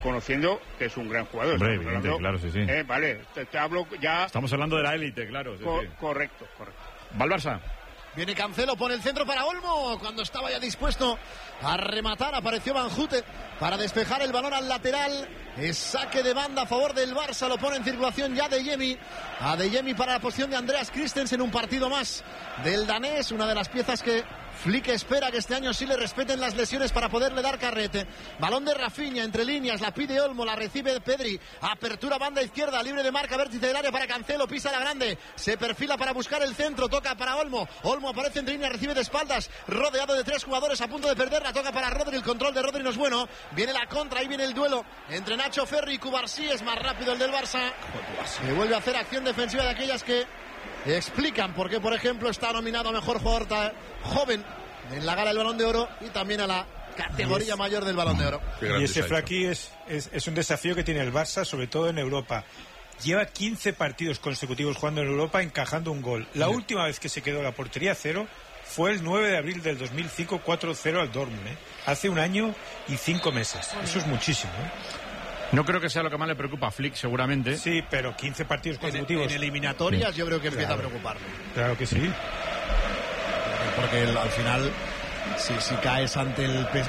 conociendo que es un gran jugador. Hombre, evidente, claro, sí. Vale, te hablo ya... Estamos hablando de la élite, claro. Sí. Correcto. Va el Barça. Viene Cancelo, pone el centro para Olmo. Cuando estaba ya dispuesto a rematar, apareció Van Houten para despejar el balón al lateral. Es saque de banda a favor del Barça. Lo pone en circulación ya Adeyemi. Adeyemi para la posición de Andreas Christensen. Un partido más del danés. Una de las piezas que Flick espera que este año sí le respeten las lesiones para poderle dar carrete. Balón de Rafinha, entre líneas, la pide Olmo, la recibe Pedri. Apertura banda izquierda, libre de marca, vértice del área para Cancelo, pisa la grande. Se perfila para buscar el centro, toca para Olmo. Olmo aparece entre líneas, recibe de espaldas, rodeado de 3 jugadores a punto de perderla. Toca para Rodri, el control de Rodri no es bueno. Viene la contra, ahí viene el duelo entre Nacho Ferri y Cubarsí. Es más rápido el del Barça. Se vuelve a hacer acción defensiva de aquellas que explican por qué, por ejemplo, está nominado a mejor jugador joven en la gala del Balón de Oro y también a la categoría mayor del Balón de Oro. Y ese Flaky es un desafío que tiene el Barça, sobre todo en Europa. Lleva 15 partidos consecutivos jugando en Europa, encajando un gol. La última vez que se quedó la portería a cero fue el 9 de abril del 2005, 4-0 al Dortmund. Hace 1 año y 5 meses. Eso es muchísimo. No creo que sea lo que más le preocupa a Flick, seguramente. Sí, pero 15 partidos consecutivos. En eliminatorias yo creo que empieza a preocuparle. Claro que sí. Porque al final, si caes ante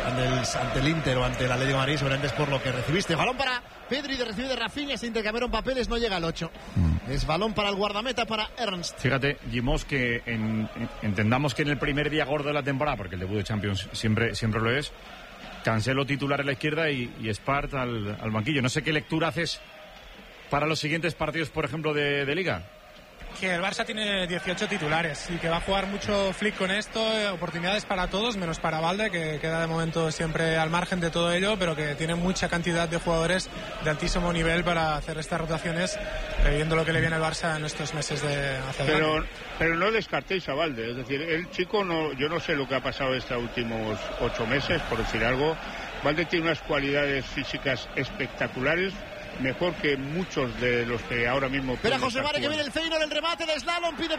el Inter o ante el Atlético de Madrid, seguramente es por lo que recibiste. Balón para Pedri, recibe de Rafinha, se intercambiaron papeles, no llega al 8. Es balón para el guardameta, para Ernst. Fíjate, Gimos, que entendamos que en el primer día gordo de la temporada, porque el debut de Champions siempre lo es, Cancelo titular a la izquierda y Espart al banquillo. No sé qué lectura haces para los siguientes partidos, por ejemplo, de Liga. Que el Barça tiene 18 titulares y que va a jugar mucho Flick con esto, oportunidades para todos, menos para Valde, que queda de momento siempre al margen de todo ello, pero que tiene mucha cantidad de jugadores de altísimo nivel para hacer estas rotaciones, viendo lo que le viene al Barça en estos meses de hacia adelante. Pero no descartéis a Valde, es decir, el chico, yo no sé lo que ha pasado estos últimos 8 meses, por decir algo. Valde tiene unas cualidades físicas espectaculares, mejor que muchos de los que ahora mismo... Espera José Mare, que viene el Feyenoord, el remate de Slalom, pide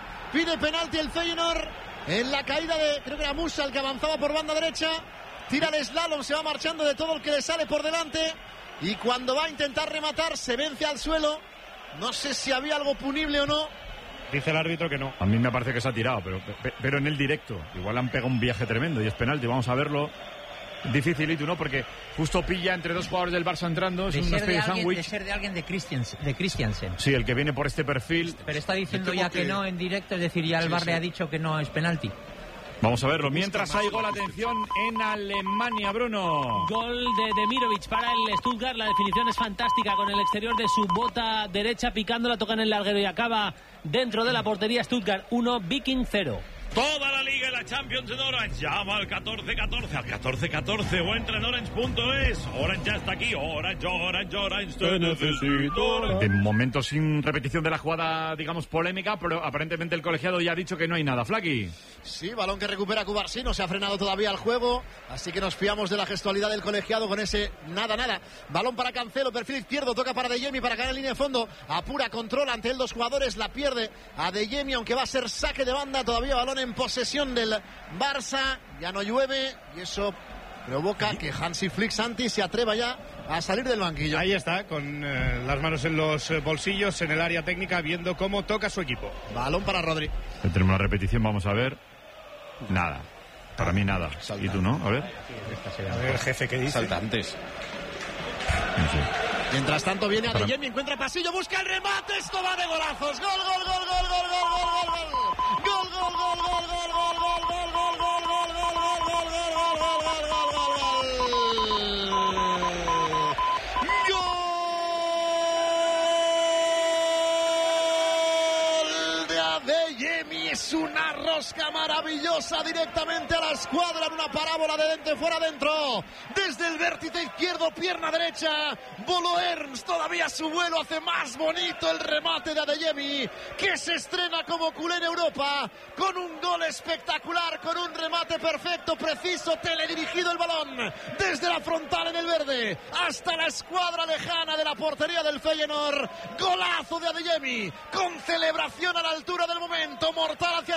penalti el Feyenoord en la caída de, creo que era Musa el que avanzaba por banda derecha, tira el Slalom, se va marchando de todo el que le sale por delante y cuando va a intentar rematar se vence al suelo. No sé si había algo punible o no. Dice el árbitro que no. A mí me parece que se ha tirado, pero en el directo. Igual han pegado un viaje tremendo y es penalti, vamos a verlo. Dificilito, ¿no? Porque justo pilla entre 2 jugadores del Barça entrando. Es una especie de sándwich. De ser de alguien de Christiansen. Sí, el que viene por este perfil. Pero está diciendo ya que no en directo, es decir, ya el VAR le ha dicho que no es penalti. Vamos a verlo. Mientras hay gol, atención, en Alemania, Bruno. Gol de Demirovic para el Stuttgart. La definición es fantástica con el exterior de su bota derecha, picándola, toca en el larguero y acaba dentro de la portería. Stuttgart 1, Viking 0. Toda la Liga y la Champions en Orange. Llama al 1414, al 1414 o entra en Orange.es. Orange ya está aquí. Orange, te necesito. De momento sin repetición de la jugada, digamos, polémica, pero aparentemente el colegiado ya ha dicho que no hay nada. Flaky. Sí, balón que recupera Cubarsí, no se ha frenado todavía el juego, así que nos fiamos de la gestualidad del colegiado con ese nada. Balón para Cancelo, perfil izquierdo, toca para Adeyemi para caer en línea de fondo, apura, controla ante él 2 jugadores, la pierde Adeyemi, aunque va a ser saque de banda, todavía balón en posesión del Barça, ya no llueve y eso provoca que Hansi Flick Santi se atreva ya a salir del banquillo. Ahí está, con las manos en los bolsillos, en el área técnica, viendo cómo toca su equipo. Balón para Rodri. Tenemos la repetición, vamos a ver. Nada. Para mí nada. Saltante. ¿Y tú no? A ver. A ver, jefe, ¿qué dice? Saltantes. No sé. Mientras tanto viene Adeyemi, encuentra pasillo, busca el remate, esto va de golazos. Gol. Es una rosca maravillosa directamente a la escuadra en una parábola de dentro fuera adentro. Desde el vértice izquierdo, pierna derecha, voló Ernst, todavía su vuelo hace más bonito el remate de Adeyemi, que se estrena como culé en Europa, con un gol espectacular, con un remate perfecto, preciso, teledirigido el balón, desde la frontal en el verde, hasta la escuadra lejana de la portería del Feyenoord. Golazo de Adeyemi, con celebración a la altura del momento, mortal hacia atrás, que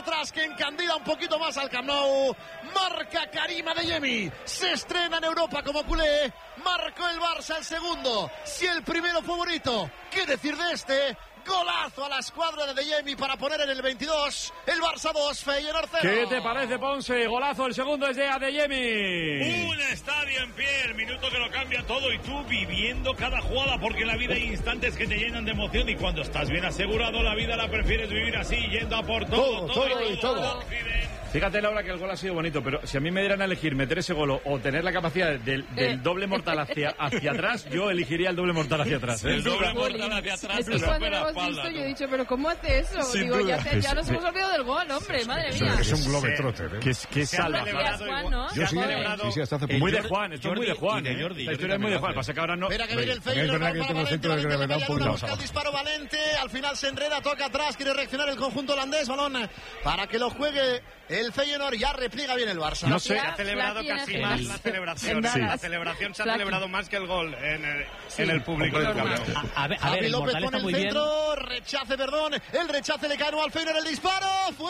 encandila un poquito más al Camp Nou. Marca Karim Adeyemi. Se estrena en Europa como culé. Marcó el Barça el segundo. Si el primero fue bonito, ¿qué decir de este? Golazo a la escuadra de Adeyemi para poner en el 22 el Barça 2, Feyenoord 0. ¿Qué te parece, Ponce? Golazo, el segundo es de Adeyemi. Un estadio en pie, el minuto que lo cambia todo y tú viviendo cada jugada, porque en la vida hay instantes que te llenan de emoción y cuando estás bien asegurado la vida la prefieres vivir así, yendo a por todo y todo. Fíjate, Laura, que el gol ha sido bonito, pero si a mí me dieran a elegir meter ese gol o tener la capacidad del doble mortal hacia atrás, yo elegiría el doble mortal hacia atrás. El doble mortal hacia atrás. Es que cuando lo hemos visto yo he dicho, pero ¿cómo hace eso? Sin Digo, duda. ya nos hemos olvidado del gol, hombre, madre mía. Es un globetrotter, ¿eh? Que salva. Yo sí, hasta hace poco. Muy de Juan, esto es muy de Juan. La historia es muy de Juan, pasa que ahora no. Espera que viene el Es Feyenoord. verdad que yo tengo centro de gravedad un poquito más Busca el abajo. disparo Valente, al final se enreda, toca atrás, quiere reaccionar el conjunto holandés, balón para que lo juegue el Feyenoord, ya repliega bien el Barça. No sé. Ha celebrado casi más la celebración. Sí. La celebración se ha celebrado más que el gol en el público del Camp Nou. A ver, Javi el López Mortal pone está muy el bien. centro, rechace, perdón, el rechace le cae al Feyenoord, el disparo,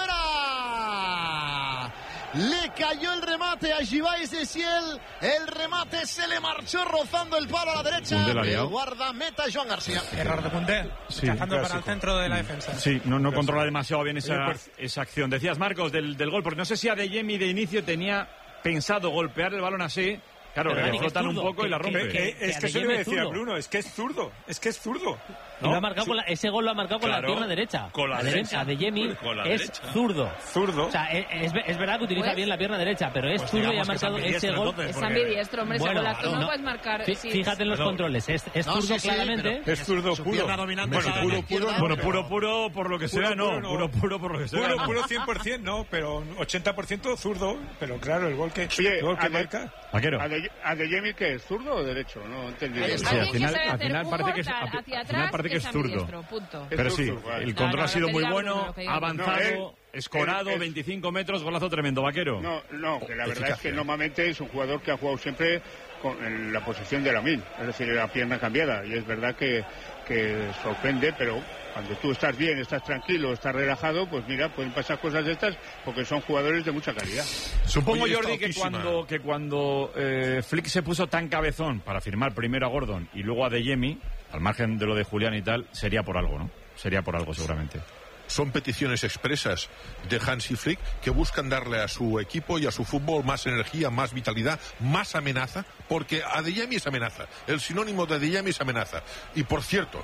fuera. Le cayó el remate a Givais de Ciel, el remate se le marchó rozando el palo a la derecha, Koundé la ha el liado. guardameta Joan García. Error de Koundé, Sí, cazando para el clásico. centro de la defensa. Sí, no controla demasiado bien esa Oye, acción. Decías, Marcos, del gol, porque no sé si Adeyemi de inicio tenía pensado golpear el balón así. Claro, Pero le Dani, que es flotan un zurdo, poco y la rompe. Es que eso Adeyemi le es decía a zurdo. Bruno, es que es zurdo. Y lo ha marcado ese gol lo ha marcado con la Claro, pierna derecha. con la derecha. Adeyemi Con la es derecha. zurdo. Zurdo. O sea, es verdad que utiliza Pues- bien la pierna derecha, pero es zurdo y ha marcado ese gol. Es ambidiestro, hombre, Bueno, según la tú no. no puedes marcar. sí. Fíjate en los controles, es No, zurdo sí, sí, claramente. pero Es zurdo su puro. pierna dominante Bueno, está en la izquierda. Bueno, puro por lo que sea, no. Puro por lo que sea. no. Puro 100%, no, pero 80% zurdo. Pero claro, el gol que marca. Vaquero. ¿Adeyemi qué es? ¿Zurdo o derecho? No entendí. Ahí está. Sí, al Alguien que final- sabe al hacer final un parece que es- mortal al hacia final atrás, parece que es zurdo. ambidiestro, punto. Pero sí, vale. el control No, ha sido no, muy que diga bueno, Bruno, que diga ha Bruno. avanzado, escorado, él- 25 metros, golazo tremendo, Vaquero. No, que la verdad es que Eficacia. normalmente es un jugador que ha jugado siempre en la posición de Lamine, es decir, la pierna cambiada. Y es verdad que sorprende, pero cuando tú estás bien, estás tranquilo, estás relajado, pues mira, pueden pasar cosas de estas porque son jugadores de mucha calidad. Supongo, Oye, Jordi, está que cuando Flick se puso tan cabezón para firmar primero a Gordon y luego a Adeyemi, al margen de lo de Julián y tal, sería por algo, ¿no? Sería por algo, seguramente. Son peticiones expresas de Hansi Flick que buscan darle a su equipo y a su fútbol más energía, más vitalidad, más amenaza, porque Adeyemi es amenaza. El sinónimo de Adeyemi es amenaza. Y por cierto,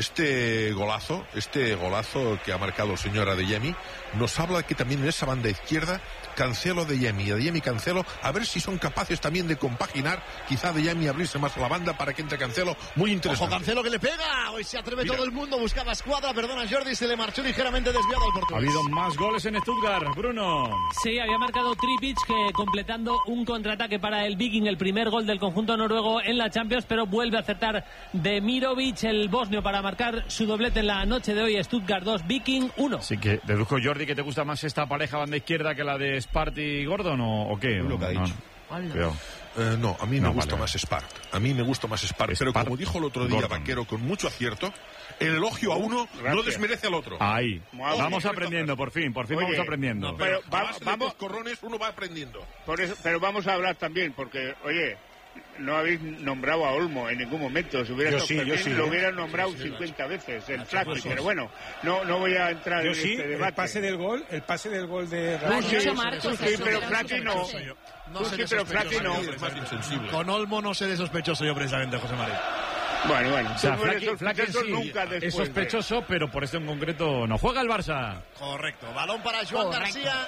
este golazo que ha marcado el señor Adeyemi, nos habla que también en esa banda izquierda Cancelo, Adeyemi, Cancelo, a ver si son capaces también de compaginar, quizá Adeyemi abrirse más a la banda para que entre Cancelo, muy Ojo, interesante. Cancelo que le pega, hoy se atreve Mira. todo el mundo, buscaba escuadra, perdona Jordi, se le marchó ligeramente desviado al Ha portugués. habido más goles en Stuttgart, Bruno. Sí, había marcado Tripic que completando un contraataque para el Viking, el primer gol del conjunto noruego en la Champions, pero vuelve a acertar Demirovic, el bosnio, para marcar su doblete en la noche de hoy. Stuttgart 2, Viking 1. Así que deduzco, Jordi, que te gusta más esta pareja banda izquierda que la de Sparty y Gordon, ¿o qué? Lo que ha dicho. Cuidado. No, a mí me No, gusta vale, más Spart. A mí me gusta más Spart. Pero Spart, como dijo el otro día Gordon. Vaquero con mucho acierto, el elogio a uno no Gracias. desmerece al otro. Ahí. Vamos. Vamos aprendiendo, por fin Oye, vamos aprendiendo. No, pero pero a base de vamos- coscorrones uno va aprendiendo. Por eso, pero vamos a hablar también, porque, oye, no habéis nombrado a Olmo en ningún momento. Si hubiera Yo estado sí, yo Fermín, sí, lo ¿eh? hubieran nombrado 50 veces, el Flaky, pero bueno, no voy a entrar Yo en sí, este el debate. pase del gol de Lo has Sí, dicho sí, Marcos, sí, eso, pero era un Flaky no. superpase. No Sí, seré pero Flaky sospechoso. no. Es más insensible. Con Olmo no seré sospechoso yo precisamente, José María. Bueno, O sea, tú no eres Flaky sospechoso sí nunca es después. sospechoso, pero por esto en concreto no juega el Barça. Correcto, balón para Joan Correcto. García,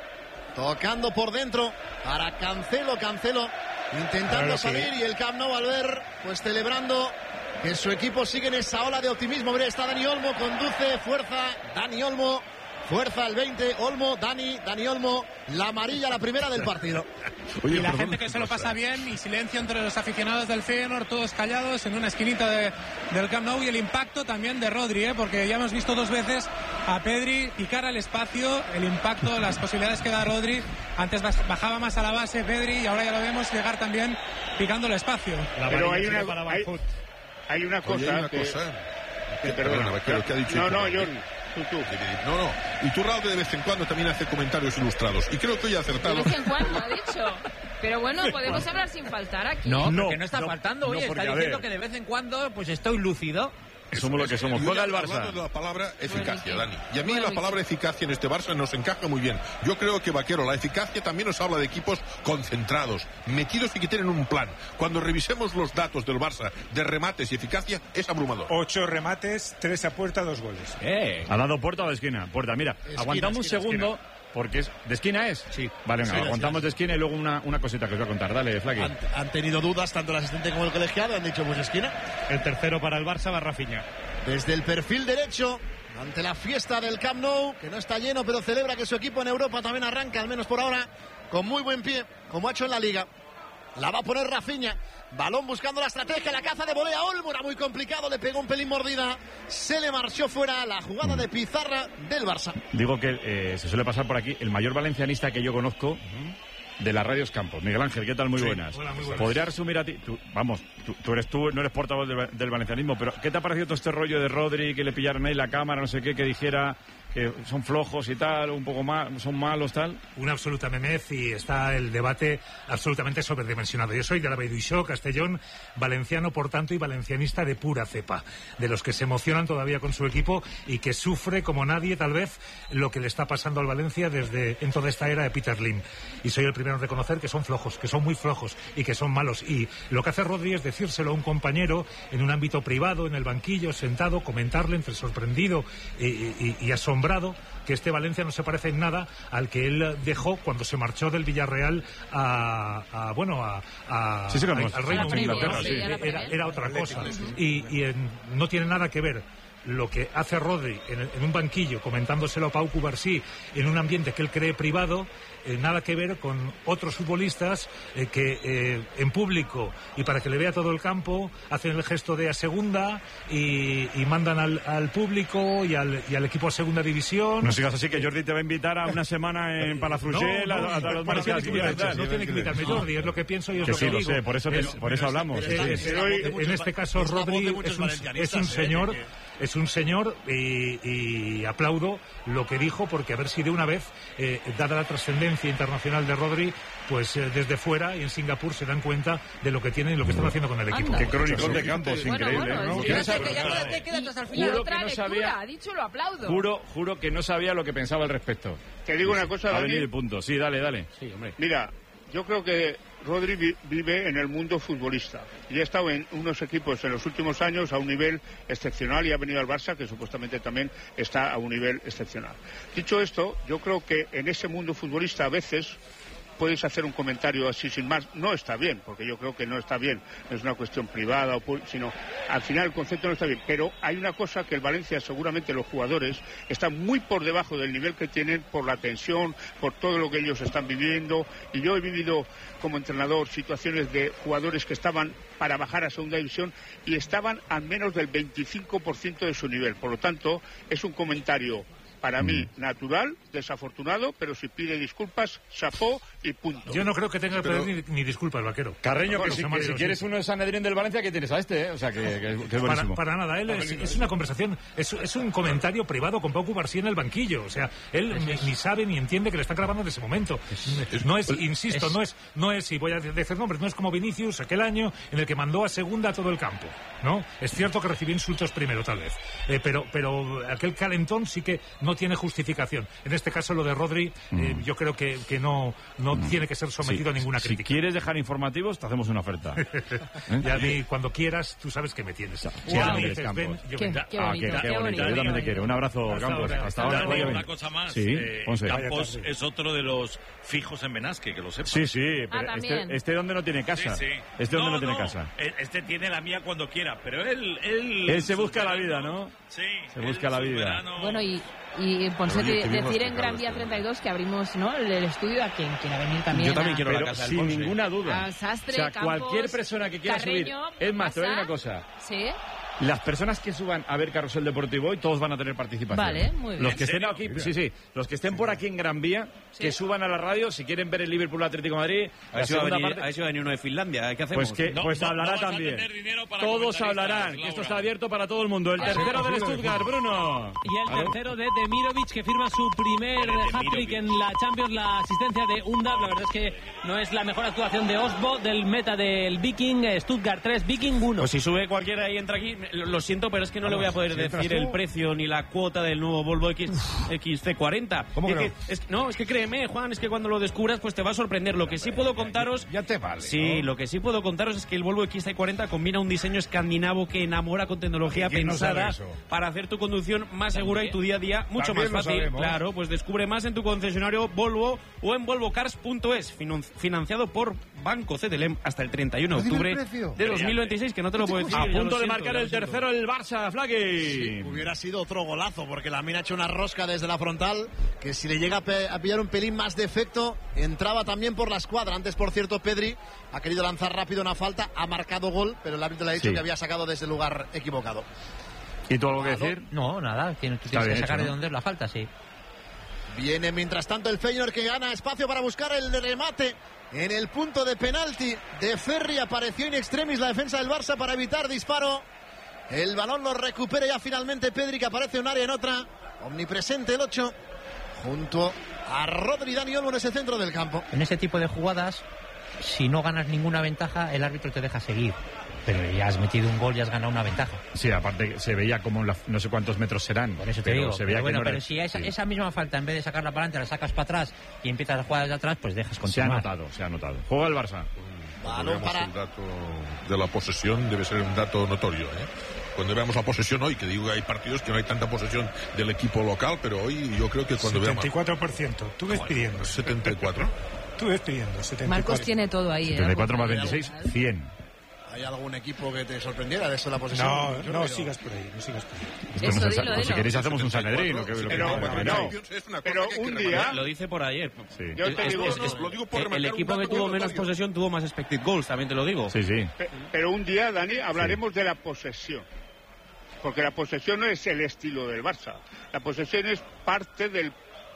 tocando por dentro para Cancelo, intentando Claro que- salir y el Camp Nou al ver, pues celebrando que su equipo sigue en esa ola de optimismo. Mira, está Dani Olmo, conduce, fuerza, Dani Olmo, fuerza el 20, Olmo, Dani Olmo, la amarilla, la primera del partido. Oye, Y la perdón, gente que se lo pasa bien y silencio entre los aficionados del Feyenoord, todos callados en una esquinita del Camp Nou, y el impacto también de Rodri, porque ya hemos visto dos veces a Pedri picar al espacio, el impacto, las posibilidades que da Rodri. Antes bajaba más a la base Pedri y ahora ya lo vemos llegar también picando el espacio. Pero hay una cosa Oye, hay una que... cosa. Perdona, Vaquero, ¿qué ha dicho? No, Héctor? Jordi. No. Y Iturralde de vez en cuando también hace comentarios ilustrados. Y creo que hoy ha acertado. De vez en cuando, ha dicho. Pero bueno, podemos hablar sin faltar aquí. No, porque no está faltando. Oye, está diciendo que de vez en cuando pues estoy lúcido. Somos lo que somos. Juega el Barça. Hablando de la palabra eficacia, Dani. Y a mí la palabra eficacia en este Barça nos encaja muy bien. Yo creo que, Vaquero, la eficacia también nos habla de equipos concentrados, metidos y que tienen un plan. Cuando revisemos los datos del Barça de remates y eficacia, es abrumador. 8 remates, 3 a puerta, 2 goles. ¿Ha dado puerta o de esquina? Puerta, mira. Aguantamos un segundo. Porque es... ¿De esquina es? Sí. Vale, venga, aguantamos de esquina y luego una cosita que os voy a contar. Dale, Flaqui. Han tenido dudas tanto el asistente como el colegiado, han dicho pues esquina. El tercero para el Barça va Rafinha. Desde el perfil derecho, ante la fiesta del Camp Nou, que no está lleno, pero celebra que su equipo en Europa también arranca, al menos por ahora, con muy buen pie, como ha hecho en la Liga. La va a poner Rafinha. Balón buscando la estrategia, la caza de volea. Olmo era muy complicado, le pegó un pelín mordida. Se le marchó fuera la jugada de pizarra del Barça. Digo que se suele pasar por aquí el mayor valencianista que yo conozco de las radios Campos. Miguel Ángel, ¿qué tal? Muy buenas. Hola, muy buenas. Podría resumir a ti, tú no eres portavoz del valencianismo, pero ¿qué te ha parecido todo este rollo de Rodri, que le pillaron ahí la cámara, no sé qué, que dijera que son flojos y tal, un poco más, son malos, tal? Una absoluta memez y está el debate absolutamente sobredimensionado. Yo soy de la Beiduixó, Castellón, valenciano, por tanto, y valencianista de pura cepa, de los que se emocionan todavía con su equipo y que sufre como nadie, tal vez, lo que le está pasando al Valencia en toda esta era de Peter Lim. Y soy el primero en reconocer que son flojos, que son muy flojos y que son malos. Y lo que hace Rodri es decírselo a un compañero en un ámbito privado, en el banquillo, sentado, comentarle entre sorprendido y asombrado que este Valencia no se parece en nada al que él dejó cuando se marchó del Villarreal al Reino Unido. Era otra cosa. Y no tiene nada que ver lo que hace Rodri en un banquillo comentándoselo a Pau Cubarsí en un ambiente que él cree privado, nada que ver con otros futbolistas que en público y para que le vea todo el campo hacen el gesto de a segunda y mandan al público y al equipo a segunda división. No sigas así, que Jordi te va a invitar a una semana en Palafrugell a los mariscales. No tiene que invitarme Jordi, es lo que pienso y es lo que digo. Sí, lo sé, por eso hablamos. En este caso Rodri es un señor y aplaudo lo que dijo, porque a ver si de una vez, dada la trascendencia internacional de Rodri, pues desde fuera y en Singapur se dan cuenta de lo que tienen y lo que están haciendo con el equipo. Qué cronicón de Campos, increíble, ¿no? Quédate hasta el final. Otra lectura, ha dicho, lo aplaudo. Juro que no sabía lo que pensaba al respecto. Te digo una cosa, Dani. Ha venido el punto. Sí, dale. Sí, hombre. Mira, yo creo que Rodri vive en el mundo futbolista y ha estado en unos equipos en los últimos años a un nivel excepcional y ha venido al Barça, que supuestamente también está a un nivel excepcional. Dicho esto, yo creo que en ese mundo futbolista a veces puedes hacer un comentario así sin más. No está bien, porque yo creo que no está bien. No es una cuestión privada, sino al final el concepto no está bien. Pero hay una cosa que el Valencia, seguramente los jugadores, están muy por debajo del nivel que tienen por la tensión, por todo lo que ellos están viviendo. Y yo he vivido como entrenador situaciones de jugadores que estaban para bajar a segunda división y estaban a menos del 25% de su nivel. Por lo tanto, es un comentario para mí natural, desafortunado, pero si pide disculpas, chapó y punto. Yo no creo que tenga que pedir ni disculpas, Vaquero. Carreño, que si quieres uno de Sanedrín del Valencia, ¿qué tienes a este? O sea, que es buenísimo. Para nada, él es una conversación, es un comentario privado con Pau Cubarsí en el banquillo. O sea, él ni sabe ni entiende que le están grabando en ese momento. No es, insisto, no es, y voy a decir nombres, no es como Vinicius aquel año en el que mandó a segunda a todo el campo, ¿no? Es cierto que recibió insultos primero, tal vez, pero aquel calentón sí que no tiene justificación. En este caso, lo de Rodri, yo creo que no tiene que ser sometido a ninguna crítica. Si quieres dejar informativos, te hacemos una oferta. Y a mí, cuando quieras, tú sabes que me tienes. Si me dices, ven, yo vendré. Qué bonito. Yo también te quiero. Un abrazo, Campos. Hasta ahora. Una cosa más. Campos es otro de los fijos en Benasque, que lo sepas. Sí, pero este donde no tiene casa. Este donde no tiene casa. Este tiene la mía cuando quiera, pero él se busca la vida, ¿no? Sí. Se busca la vida. Bueno, y Ponseti, decir en Gran Vía 32 que abrimos, ¿no?, el estudio a quien quiera venir también. Yo también quiero la casa del Ponce. Sin ninguna duda. A Sastre, o sea, Campos, cualquier persona que quiera Carreño, subir. Es más, te voy a decir una cosa. ¿Sí? Las personas que suban a ver Carrusel Deportivo hoy, todos van a tener participación. Vale, muy bien. Los que estén aquí, sí, los que estén por aquí en Gran Vía, que suban a la radio, si quieren ver el Liverpool Atlético de Madrid. A ver si va a venir uno de Finlandia, ¿qué hacemos? Pues hablará también. Todos hablarán, que esto está abierto para todo el mundo. El tercero del Stuttgart, Bruno. Y el tercero de Demirovic, que firma su primer hat-trick en la Champions, la asistencia de Undav. La verdad es que no es la mejor actuación de Osbo, del meta del Viking. Stuttgart 3, Viking 1. Pues si sube cualquiera y entra aquí, lo siento, pero es que no le voy a poder decir el precio ni la cuota del nuevo Volvo XC40. ¿Cómo que no? Es que créeme, Juan, es que cuando lo descubras pues te va a sorprender. Lo que sí puedo contaros... Ya te vale. Sí, ¿no? Lo que sí puedo contaros es que el Volvo XC40 combina un diseño escandinavo que enamora con tecnología pensada para hacer tu conducción más segura y tu día a día mucho más fácil. Claro, pues descubre más en tu concesionario Volvo o en volvocars.es, financiado por Banco CTLM hasta el 31 de octubre de 2026, que no te lo puedo decir. A punto de marcar el tercero el Barça, Flaqui. Sí, hubiera sido otro golazo, porque Lamine ha hecho una rosca desde la frontal, que si le llega a pillar un pelín más de efecto, entraba también por la escuadra. Antes, por cierto, Pedri ha querido lanzar rápido una falta, ha marcado gol, pero el árbitro le ha dicho que había sacado desde el lugar equivocado. ¿Y tú algo que decir? No, nada, tienes que sacar de dónde es la falta, sí. Viene mientras tanto el Feyenoord, que gana espacio para buscar el remate en el punto de penalti de Ferri. Apareció in extremis la defensa del Barça para evitar disparo. El balón lo recupera ya finalmente Pedri, que aparece un área en otra. Omnipresente el 8 junto a Rodri. Dani Olmo en ese centro del campo. En ese tipo de jugadas, si no ganas ninguna ventaja, el árbitro te deja seguir. Pero ya has metido un gol y has ganado una ventaja. Sí, aparte se veía como no sé cuántos metros serán. Por eso te digo. Se veía pero bueno, que no pero si esa misma falta, en vez de sacarla para adelante, la sacas para atrás y empiezas a jugar desde atrás, pues dejas continuar. Se ha notado. Juega el Barça. El dato de la posesión debe ser un dato notorio, Cuando veamos la posesión hoy, que digo que hay partidos que no hay tanta posesión del equipo local, pero hoy yo creo que cuando 74%. Tú ves pidiendo. 74. Tú ves pidiendo. 74. Marcos tiene todo ahí. 74 más 26, 100. ¿Hay algún equipo que te sorprendiera de eso la posesión? No sigas por ahí, no sigas por ahí. Eso, dilo. Si queréis hacemos un Sanedrín. Pero un día... Lo dice por ayer. Sí. Yo te digo, el equipo que tuvo menos posesión tuvo más expected goals, también te lo digo. Sí. Pero un día, Dani, hablaremos de la posesión. Porque la posesión no es el estilo del Barça. La posesión es parte del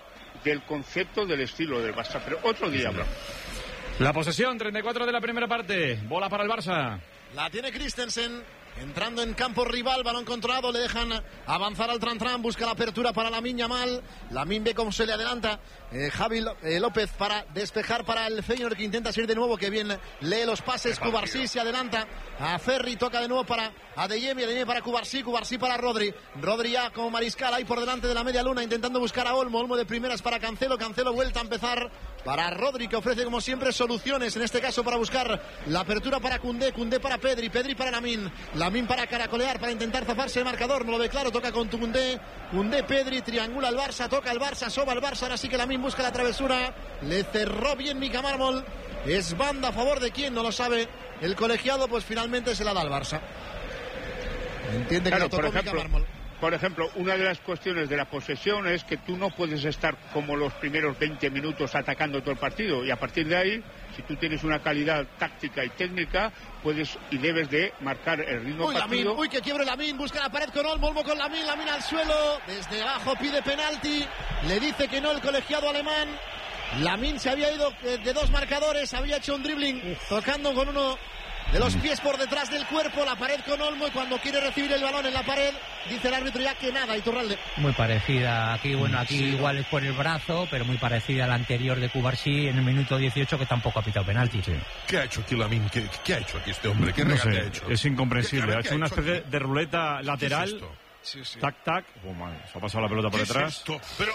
concepto del estilo del Barça. Pero otro día hablamos. La posesión, 34 de la primera parte. Bola para el Barça. La tiene Christensen. Entrando en campo rival, balón controlado, le dejan avanzar al Tran, busca la apertura para Lamine Yamal. Lamine ve cómo se le adelanta Javi López para despejar para el Feyenoord, que intenta salir de nuevo, que bien lee los pases. Cubarsí se adelanta a Ferri, toca de nuevo para Adeyemi para Cubarsí para Rodri ya como mariscal ahí por delante de la media luna, intentando buscar a Olmo de primeras para Cancelo vuelta a empezar para Rodri, que ofrece como siempre soluciones, en este caso para buscar la apertura para Koundé para Pedri para Lamine para caracolear, para intentar zafarse el marcador, no lo ve claro, toca con Koundé, Pedri, triangula el Barça, toca el Barça, soba el Barça, ahora sí que Lamine busca la travesura, le cerró bien Mika Mármol, es banda a favor de quién, no lo sabe el colegiado, pues finalmente se la da al Barça. Entiende que lo tocó Mika Mármol. Por ejemplo, una de las cuestiones de la posesión es que tú no puedes estar como los primeros 20 minutos atacando todo el partido, y a partir de ahí, si tú tienes una calidad táctica y técnica, puedes y debes de marcar el ritmo partido. Que quiebre Lamine, busca la pared con Olmo con Lamine al suelo, desde abajo pide penalti, le dice que no el colegiado alemán. Lamine se había ido de dos marcadores, había hecho un dribbling tocando con uno de los pies por detrás del cuerpo, la pared con Olmo, y cuando quiere recibir el balón en la pared, dice el árbitro ya que nada, Iturralde. Muy parecida, aquí igual es por el brazo, pero muy parecida a la anterior de Cubarsí en el minuto 18, que tampoco ha pitado penalti. Sí. ¿Qué ha hecho aquí Lamine? ¿Qué ha hecho aquí este hombre? ¿Qué regate ha hecho? Es incomprensible, ha hecho una especie de ruleta lateral, tac, se ha pasado la pelota por detrás. Pero...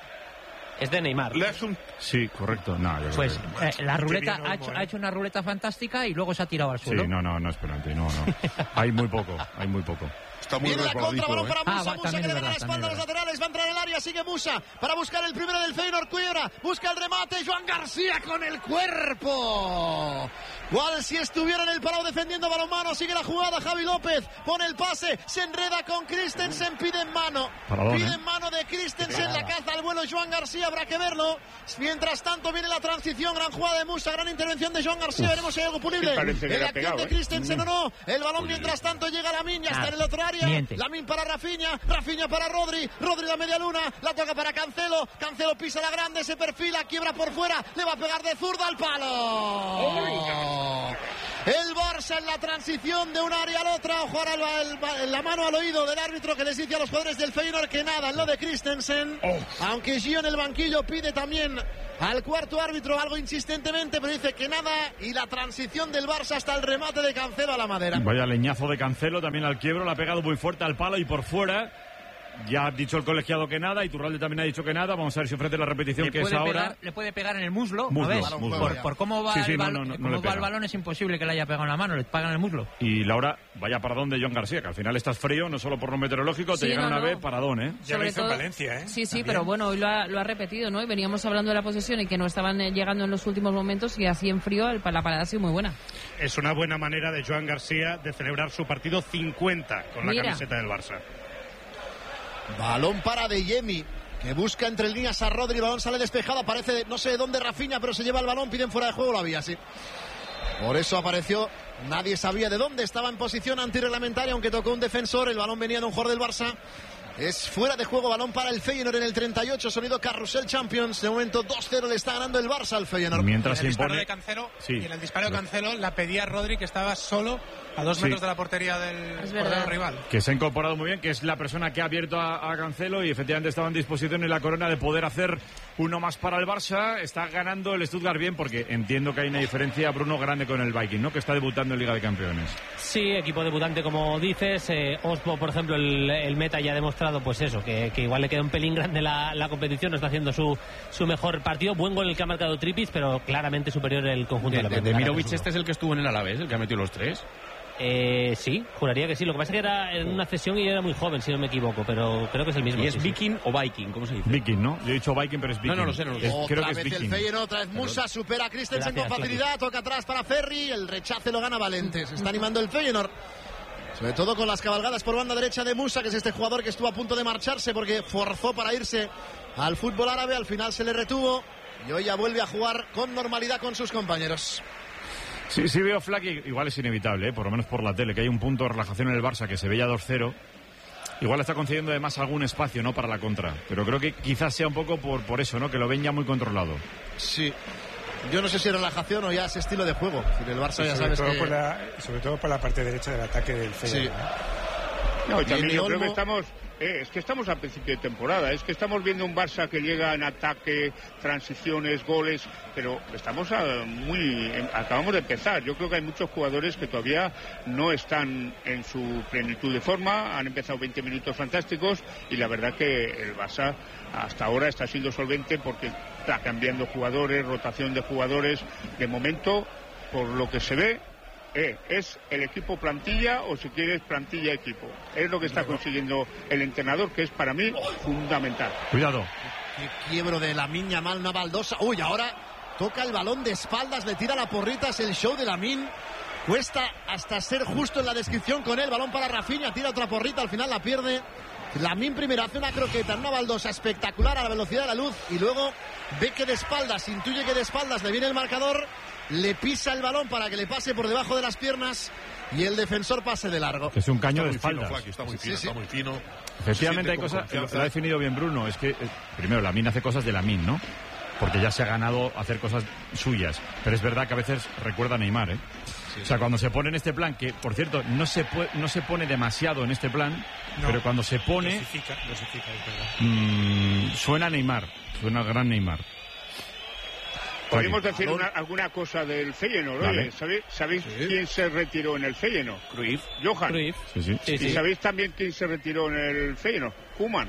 Es de Neymar. Sí, correcto. No, pues la ruleta ha hecho una ruleta fantástica y luego se ha tirado al suelo. Sí, no es penalti, no. Hay muy poco. está muy viene la resbaladito, contra, balón para Musa, Musa que le gana la verdad, espalda a los laterales, va a entrar en el área, sigue Musa para buscar el primero del Feyenoord, Cuera, busca el remate, Joan García con el cuerpo. Cual si estuviera en el palo defendiendo balonmano, sigue la jugada, Javi López pone el pase, se enreda con Christensen, pide en mano, de Christensen, la caza al vuelo Joan García, habrá que verlo. Mientras tanto viene la transición, gran jugada de Musa, gran intervención de Joan García, veremos si hay algo punible. El acción de Christensen o no, el balón mientras tanto llega a Lamine, ya está en el otro área, Lamine para Rafinha, Rafinha para Rodri, Rodri la media luna, la toca para Cancelo, Cancelo pisa la grande, se perfila, quiebra por fuera, le va a pegar de zurda al palo. El Barça en la transición de un área al otra, ojo ahora la mano al oído del árbitro que les dice a los jugadores del Feyenoord que nada en lo de Christensen, aunque Gio en el banquillo pide también al cuarto árbitro algo insistentemente, pero dice que nada, y la transición del Barça hasta el remate de Cancelo a la madera. Vaya leñazo de Cancelo, también al quiebro, le ha pegado muy fuerte al palo y por fuera. Ya ha dicho el colegiado que nada, y Iturralde también ha dicho que nada. Vamos a ver si ofrece la repetición que es ahora. Le puede pegar en el muslo, ¿ves? Por cómo va el balón es imposible que le haya pegado en la mano, le pagan el muslo. Y Laura, vaya paradón de Joan García, que al final estás frío, no solo por lo meteorológico, te llega una vez, paradón, ¿eh? Ya lo hizo en Valencia, ¿eh? Sí, también. Pero bueno, hoy lo ha repetido, ¿no? Y veníamos hablando de la posesión y que no estaban llegando en los últimos momentos, y así en frío la parada ha sido muy buena. Es una buena manera de Joan García de celebrar su partido 50 con la camiseta del Barça. Balón para De Jemi, que busca entre líneas a Rodri, el balón sale despejado, aparece no sé de dónde Rafinha, pero se lleva el balón, piden fuera de juego, lo había, sí. Por eso apareció, nadie sabía de dónde, estaba en posición antirreglamentaria, aunque tocó un defensor, el balón venía de un jugador del Barça. Es fuera de juego, balón para el Feyenoord en el 38, sonido Carrusel Champions. De momento 2-0 le está ganando el Barça al Feyenoord. Mientras en el disparo de Cancelo, y en el disparo de Cancelo la pedía Rodri, que estaba solo a 2 metros de la portería del rival. Que se ha incorporado muy bien, que es la persona que ha abierto a Cancelo, y efectivamente estaba en disposición en la corona de poder hacer uno más para el Barça. Está ganando el Stuttgart bien, porque entiendo que hay una diferencia, Bruno, grande con el Viking, ¿no? Que está debutando en Liga de Campeones. Sí, equipo debutante como dices. Osbo, por ejemplo, el meta ya ha demostrado pues eso, que igual le queda un pelín grande la competición, no está haciendo su mejor partido. Buen gol el que ha marcado Trippic, pero claramente superior el conjunto de Mirovic. Este es el que estuvo en el Alavés, el que ha metido los 3. Sí, juraría que sí. Lo que pasa es que era en una cesión y era muy joven, si no me equivoco, pero creo que es el mismo. ¿Y es Viking o Viking? ¿Cómo se dice? Viking, ¿no? Yo he dicho Viking, pero es Viking. No lo sé. Creo que es Viking. El Feyenoord, otra vez Musa, supera a Christensen con facilidad, toca atrás para Ferri, el rechace lo gana Valente. Se está animando el Feyenoord, sobre todo con las cabalgadas por banda derecha de Musa, que es este jugador que estuvo a punto de marcharse porque forzó para irse al fútbol árabe, al final se le retuvo y hoy ya vuelve a jugar con normalidad con sus compañeros. Sí, veo, Flack, igual es inevitable, por lo menos por la tele, que hay un punto de relajación en el Barça que se veía 2-0. Igual está concediendo además algún espacio, ¿no?, para la contra. Pero creo que quizás sea un poco por eso, ¿no?, que lo ven ya muy controlado. Sí. Yo no sé si es relajación o ya es estilo de juego. El Barça ya sabes que... sobre todo por la parte derecha del ataque del Feyenoord. Sí. No, y también yo creo que estamos a principio de temporada. Es que estamos viendo un Barça que llega en ataque, transiciones, goles, pero estamos acabamos de empezar. Yo creo que hay muchos jugadores que todavía no están en su plenitud de forma. Han empezado 20 minutos fantásticos y la verdad que el Barça hasta ahora está siendo solvente porque está cambiando jugadores, rotación de jugadores. De momento, por lo que se ve, es el equipo plantilla, o si quieres plantilla equipo. Es lo que está consiguiendo el entrenador, que es para mí fundamental. Cuidado. Qué quiebro de Lamine Yamal, una baldosa. Uy, ahora toca el balón de espaldas, le tira la porrita, es el show de Lamine. Cuesta hasta ser justo en la descripción con él. Balón para Rafinha, tira otra porrita, al final la pierde. Lamine primero hace una croqueta en una baldosa espectacular a la velocidad de la luz y luego ve que de espaldas, intuye que de espaldas le viene el marcador, le pisa el balón para que le pase por debajo de las piernas y el defensor pase de largo. Es un caño de espaldas. Está muy fino, está muy fino. Efectivamente hay cosas, lo ha definido bien Bruno, es que primero Lamine hace cosas de Lamine, ¿no? Porque ya se ha ganado hacer cosas suyas, pero es verdad que a veces recuerda a Neymar, ¿eh? Sí, o sea, cuando se pone en este plan, que por cierto no se pone demasiado en este plan, pero cuando se pone dosifica, es verdad. Suena a Neymar, suena al gran Neymar. Podemos decir alguna cosa del Feyenoord, ¿vale? ¿Sabéis quién se retiró en el Feyenoord? Cruyff. Johan. Cruyff. Sí. ¿Y sabéis también quién se retiró en el Feyenoord? Koeman.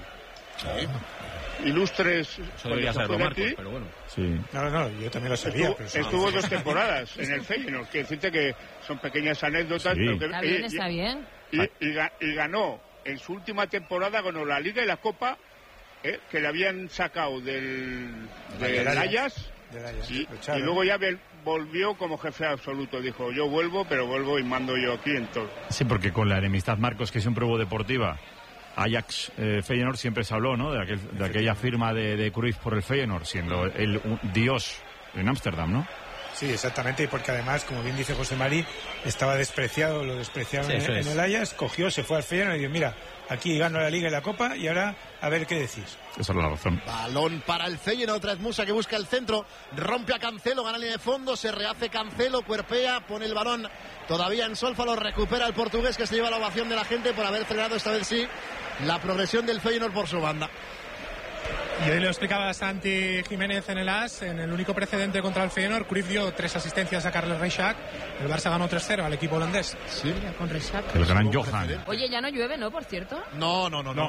Ilustres. Eso debería saberlo Marcos, pero bueno. Sí. No, yo también lo sabía. Estuvo 2 temporadas en el Feyenoord, que decirte que son pequeñas anécdotas. Sí. Pero que, Está bien. Y ganó en su última temporada ganó la Liga y la Copa, que le habían sacado del Ajax, y luego ya volvió como jefe absoluto. Dijo, yo vuelvo, pero vuelvo y mando yo aquí en todo. Sí, porque con la enemistad, Marcos, que siempre hubo deportiva, Ajax Feyenoord, siempre se habló, ¿no?, de aquella firma de Cruyff por el Feyenoord, siendo él un dios en Ámsterdam, ¿no? Sí, exactamente, y porque además, como bien dice José Mari, estaba despreciado, lo despreciaron en el Ajax, cogió, se fue al Feyenoord y dijo, mira, aquí gano la Liga y la Copa y ahora a ver qué decís. Esa es la razón. Balón para el Feyenoord, otra vez Musa que busca el centro, rompe a Cancelo, gana línea de fondo, se rehace Cancelo, cuerpea, pone el balón todavía en solfa, lo recupera el portugués que se lleva la ovación de la gente por haber frenado esta vez sí la progresión del Feyenoord por su banda. Y hoy lo explicaba Santi Jiménez en el AS, en el único precedente contra el Feyenoord, Cruyff dio 3 asistencias a Carles Reixac, el Barça ganó 3-0 al equipo holandés. Sí, con Reixac. El gran Johan. Oye, ya no llueve, ¿no?, por cierto. No.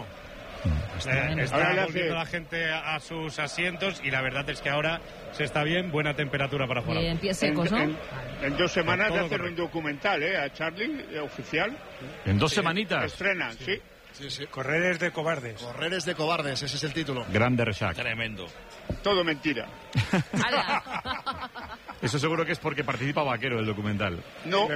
Está volviendo la gente a sus asientos y la verdad es que ahora se está bien, buena temperatura para jugar. En pies secos, ¿no? En 2 semanas de hacer un documental, a Charlie, oficial. ¿En 2 semanitas? Estrenan, sí. Sí. Correres de cobardes. Correres de cobardes, ese es el título. Grande Reixac. Tremendo. Todo mentira. Eso seguro que es porque participa Vaquero el documental. No,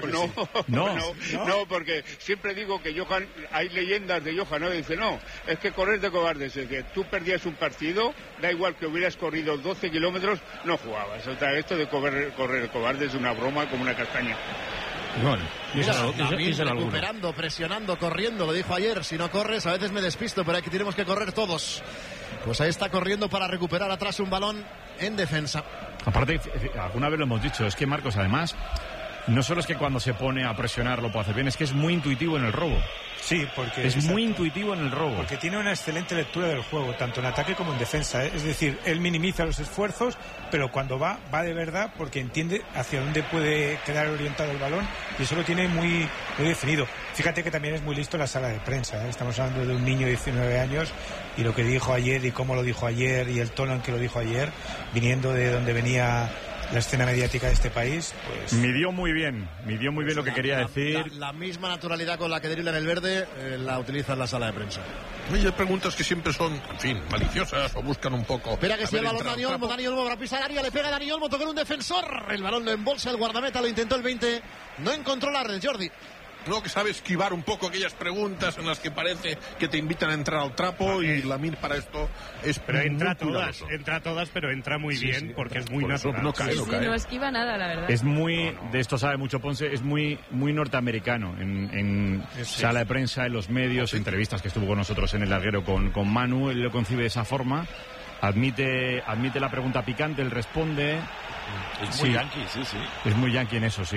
porque siempre digo que Johan, hay leyendas de Johan, ¿no? Dice, no, es que correr de cobardes, es que tú perdías un partido, da igual que hubieras corrido 12 kilómetros, no jugabas. O sea, esto de correr cobardes es una broma como una castaña. Bueno, recuperando, presionando, corriendo, lo dijo ayer, si no corres a veces me despisto, pero aquí tenemos que correr todos. Pues ahí está corriendo para recuperar atrás un balón en defensa. Aparte, alguna vez lo hemos dicho, es que Marcos además no solo es que cuando se pone a presionar lo puede hacer bien, es que es muy intuitivo en el robo. Sí, porque es muy intuitivo en el robo. Porque tiene una excelente lectura del juego, tanto en ataque como en defensa. Es decir, él minimiza los esfuerzos, pero cuando va de verdad porque entiende hacia dónde puede quedar orientado el balón y eso lo tiene muy definido. Fíjate que también es muy listo en la sala de prensa. Estamos hablando de un niño de 19 años y lo que dijo ayer y cómo lo dijo ayer y el tono en que lo dijo ayer, viniendo de donde venía la escena mediática de este país, pues... Midió muy bien lo que quería decir. La misma naturalidad con la que dribla en el verde la utiliza en la sala de prensa. Y hay preguntas que siempre son, en fin, maliciosas o buscan un poco... Espera que se lleva el balón Dani Olmo para pisar área, le pega Dani Olmo, toca un defensor, el balón lo embolsa el guardameta, lo intentó el 20, no encontró la red, Jordi. No, que sabe esquivar un poco aquellas preguntas en las que parece que te invitan a entrar al trapo y Lamine para esto es... Pero entra todas, pero entra muy bien porque es muy natural. No cae. No esquiva nada, la verdad. Es muy, de esto sabe mucho Ponce, es muy norteamericano en sala de prensa, en los medios, entrevistas que estuvo con nosotros en el larguero con Manu, él lo concibe de esa forma, admite la pregunta picante, él responde. Es muy yankee, sí. Es muy yankee en eso, sí.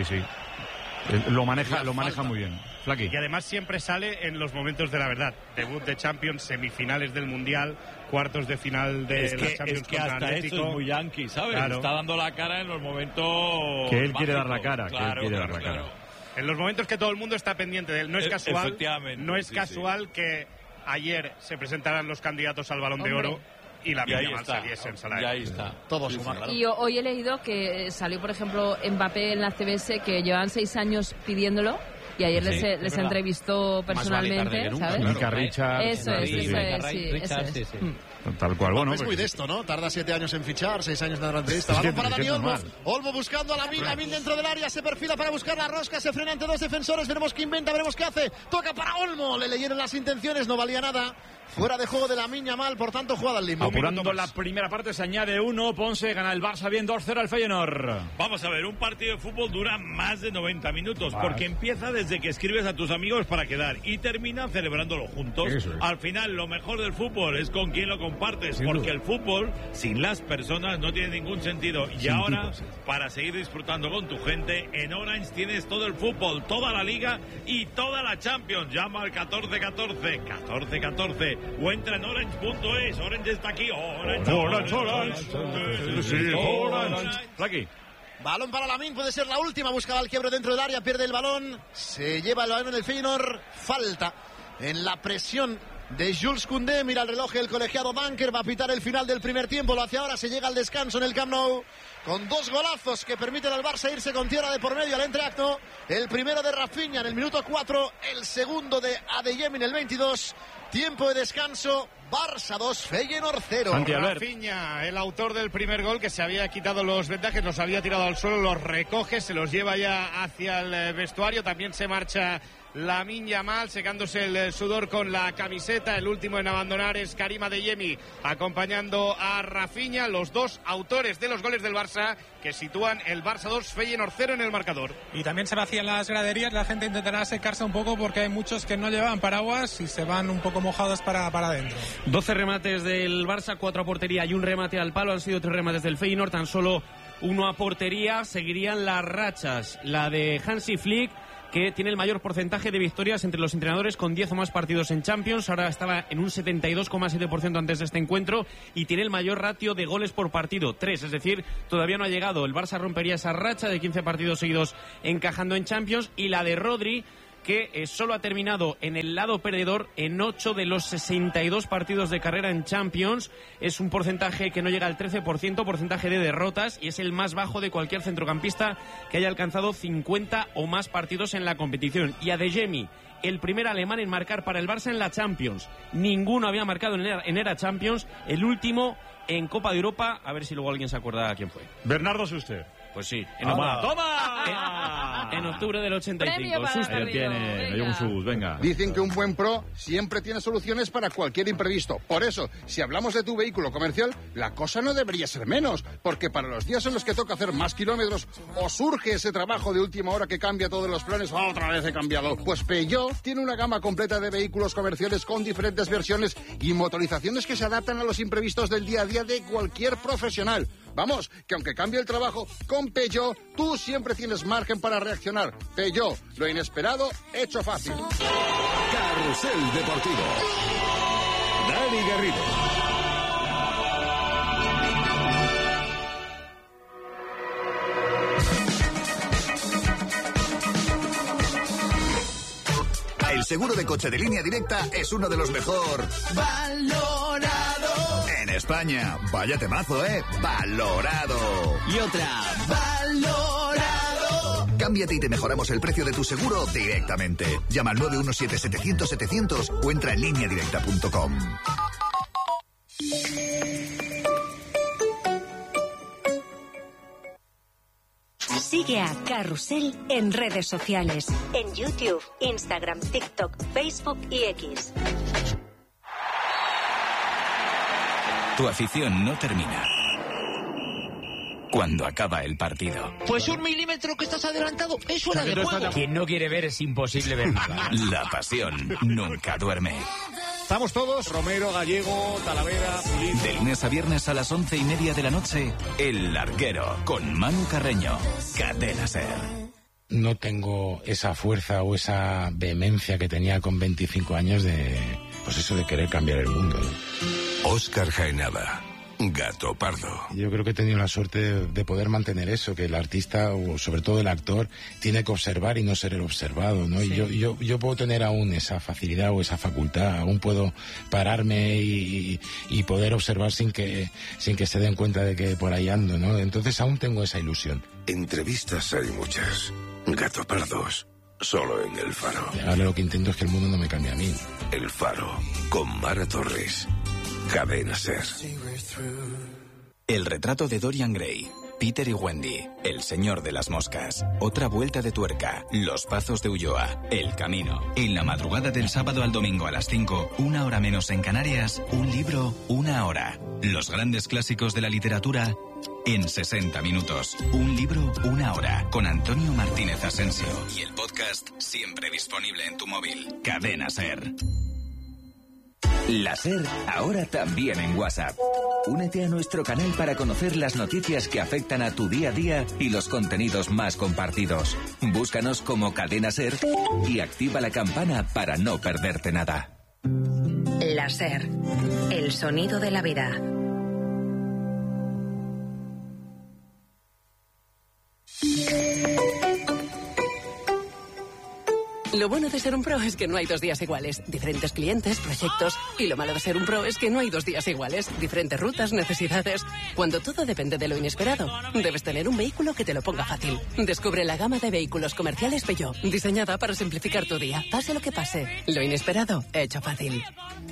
Lo maneja muy bien. Flaqui. Y además siempre sale en los momentos de la verdad. Debut de Champions, semifinales del Mundial, cuartos de final de la Champions. Es que hasta Atlético. Eso es muy yankee, ¿sabes? Claro. Está dando la cara en los momentos que él quiere dar la cara. Claro. En los momentos que todo el mundo está pendiente de él. No es casual. No es casual que ayer se presentaran los candidatos al Balón de Oro. Y la Yamal saliese en sala. Y ahí está. Todos suman. Y hoy he leído que salió, por ejemplo, Mbappé en la CBS, que llevan 6 años pidiéndolo. Y ayer les entrevistó personalmente, ¿sabes? Mica Richards. Eso es. Tal cual, bueno. Es muy de esto, ¿no? Tarda 7 años en fichar, 6 años en la entrevista. Balón para Dani Olmo. Olmo buscando a Lamine dentro del área, se perfila para buscar la rosca, se frena ante 2 defensores, veremos qué inventa, veremos qué hace. Toca para Olmo, le leyeron las intenciones, no valía nada. Fuera de juego de Lamine Yamal, por tanto jugada al limbo. Apurando la primera parte, se añade 1, Ponce gana el Barça bien 2-0 al Feyenoord. Vamos a ver, un partido de fútbol dura más de 90 minutos, porque empieza desde que escribes a tus amigos para quedar y termina celebrándolo juntos. Al final, lo mejor del fútbol es con quien lo compartes, porque el fútbol, sin las personas, no tiene ningún sentido. Y ahora, para seguir disfrutando con tu gente, en Orange tienes todo el fútbol, toda la Liga y toda la Champions. Llama al 1414 o entra en orange.es. Orange está aquí. Orange. Aquí. Balón para Lamine, puede ser la última, buscaba el quiebre dentro del área, pierde el balón, se lleva el balón en el Feyenoord, falta en la presión de Jules Koundé. Mira el reloj el colegiado Banker, va a pitar el final del primer tiempo, lo hace ahora, se llega al descanso en el Camp Nou con 2 golazos que permiten al Barça irse con tierra de por medio al entreacto. El primero de Rafinha en el minuto 4, el segundo de Adeyemi en el 22. Tiempo de descanso, Barça 2, Feyenoord 0. Rafinha, el autor del primer gol, que se había quitado los vendajes, los había tirado al suelo, los recoge, se los lleva ya hacia el vestuario. También se marcha Lamine Yamal, secándose el sudor con la camiseta. El último en abandonar es Karim Adeyemi, acompañando a Rafinha, los dos autores de los goles del Barça, que sitúan el Barça 2, Feyenoord 0 en el marcador. Y también se vacían las graderías, la gente intentará secarse un poco porque hay muchos que no llevan paraguas y se van un poco mojados para adentro. 12 remates del Barça, 4 a portería y un remate al palo. Han sido 3 remates del Feyenoord, tan solo 1 a portería. Seguirían las rachas, la de Hansi Flick, que tiene el mayor porcentaje de victorias entre los entrenadores con 10 o más partidos en Champions. Ahora estaba en un 72,7% antes de este encuentro y tiene el mayor ratio de goles por partido, 3, es decir, todavía no ha llegado. El Barça rompería esa racha de 15 partidos seguidos encajando en Champions, y la de Rodri, que solo ha terminado en el lado perdedor en 8 de los 62 partidos de carrera en Champions. Es un porcentaje que no llega al 13%, porcentaje de derrotas, y es el más bajo de cualquier centrocampista que haya alcanzado 50 o más partidos en la competición. Y Adeyemi, el primer alemán en marcar para el Barça en la Champions. Ninguno había marcado en era Champions, el último en Copa de Europa. A ver si luego alguien se acuerda quién fue. Bernardo Suster. Pues sí. ¡Toma! En octubre del 85. Suster tiene. Venga. Dicen que un buen pro siempre tiene soluciones para cualquier imprevisto. Por eso, si hablamos de tu vehículo comercial, la cosa no debería ser menos. Porque para los días en los que toca hacer más kilómetros o surge ese trabajo de última hora que cambia todos los planes, otra vez he cambiado. Pues Peugeot tiene una gama completa de vehículos comerciales con diferentes versiones y motorizaciones que se adaptan a los imprevistos del día a día de cualquier profesional. Vamos, que aunque cambie el trabajo, con Peugeot tú siempre tienes margen para reaccionar. Peugeot, lo inesperado hecho fácil. Carrusel Deportivo. Dani Garrido. El seguro de coche de Línea Directa es uno de los mejor valorados en España. Vaya temazo, ¿eh? Valorado. Y otra, valorado. Cámbiate y te mejoramos el precio de tu seguro directamente. Llama al 917-700-700 o entra en lineadirecta.com. Sigue a Carrusel en redes sociales, en YouTube, Instagram, TikTok, Facebook y X. Tu afición no termina cuando acaba el partido. Pues 1 milímetro que estás adelantado es fuera de juego. Quien no quiere ver es imposible ver nada. La pasión nunca duerme. Estamos todos, Romero, Gallego, Talavera, Pulido. De lunes a viernes a las 11:30 de la noche, El Larguero, con Manu Carreño. Cadena SER. No tengo esa fuerza o esa vehemencia que tenía con 25 años de, pues eso, de querer cambiar el mundo, ¿no? Óscar Jaenada, Gato Pardo. Yo creo que he tenido la suerte de poder mantener eso, que el artista, o sobre todo el actor, tiene que observar y no ser el observado, ¿no? Sí. Y yo puedo tener aún esa facilidad o esa facultad, aún puedo pararme y poder observar sin que se den cuenta de que por ahí ando, ¿no? Entonces aún tengo esa ilusión. Entrevistas hay muchas. Gato Pardos, solo en El Faro. Ahora lo que intento es que el mundo no me cambie a mí. El Faro, con Mara Torres. Cadena SER. El retrato de Dorian Gray, Peter y Wendy, El señor de las moscas, Otra vuelta de tuerca, Los pazos de Ulloa, El camino. En la madrugada del sábado al domingo a las 5, 1 hora menos en Canarias, un libro, 1 hora. Los grandes clásicos de la literatura en 60 minutos. Un libro, 1 hora. Con Antonio Martínez Asensio. Y el podcast siempre disponible en tu móvil. Cadena SER. La SER, ahora también en WhatsApp. Únete a nuestro canal para conocer las noticias que afectan a tu día a día y los contenidos más compartidos. Búscanos como Cadena SER y activa la campana para no perderte nada. La SER, el sonido de la vida. Lo bueno de ser un pro es que no hay 2 días iguales. Diferentes clientes, proyectos. Y lo malo de ser un pro es que no hay 2 días iguales. Diferentes rutas, necesidades. Cuando todo depende de lo inesperado, debes tener un vehículo que te lo ponga fácil. Descubre la gama de vehículos comerciales Peugeot, diseñada para simplificar tu día. Pase lo que pase, lo inesperado, hecho fácil.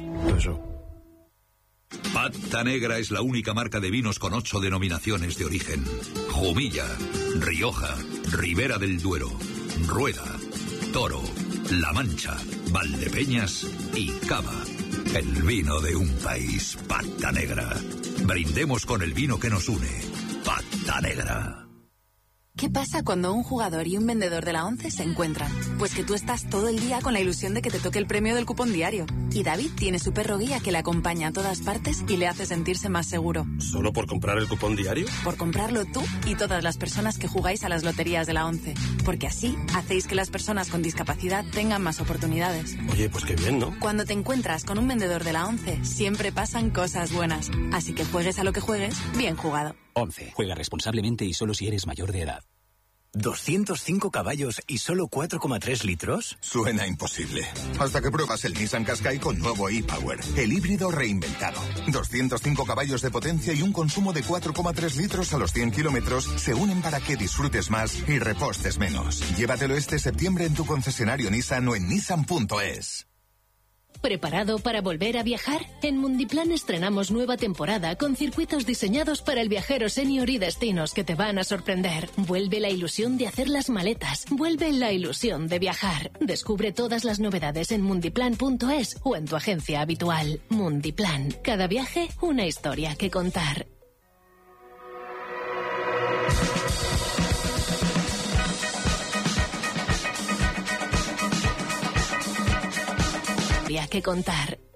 Pata Negra es la única marca de vinos con 8 denominaciones de origen. Jumilla, Rioja, Ribera del Duero, Rueda, Toro, La Mancha, Valdepeñas y Cava. El vino de un país, Pata Negra. Brindemos con el vino que nos une. Pata Negra. ¿Qué pasa cuando un jugador y un vendedor de la ONCE se encuentran? Pues que tú estás todo el día con la ilusión de que te toque el premio del cupón diario. Y David tiene su perro guía que le acompaña a todas partes y le hace sentirse más seguro. ¿Solo por comprar el cupón diario? Por comprarlo tú y todas las personas que jugáis a las loterías de la ONCE. Porque así hacéis que las personas con discapacidad tengan más oportunidades. Oye, pues qué bien, ¿no? Cuando te encuentras con un vendedor de la ONCE, siempre pasan cosas buenas. Así que juegues a lo que juegues, bien jugado. 11. Juega responsablemente y solo si eres mayor de edad. ¿205 caballos y solo 4,3 litros? Suena imposible. Hasta que pruebas el Nissan Qashqai con nuevo e-Power, el híbrido reinventado. 205 caballos de potencia y un consumo de 4,3 litros a los 100 kilómetros se unen para que disfrutes más y repostes menos. Llévatelo este septiembre en tu concesionario Nissan o en nissan.es. ¿Preparado para volver a viajar? En Mundiplan estrenamos nueva temporada con circuitos diseñados para el viajero senior y destinos que te van a sorprender. Vuelve la ilusión de hacer las maletas. Vuelve la ilusión de viajar. Descubre todas las novedades en mundiplan.es o en tu agencia habitual. Mundiplan. Cada viaje, una historia que contar. Que contar.